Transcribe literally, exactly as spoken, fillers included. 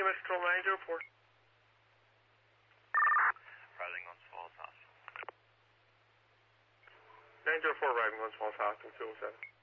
West Control nine zero four. Rising on Falls Hospital. nine zero four, arriving on Falls Hospital two oh seven.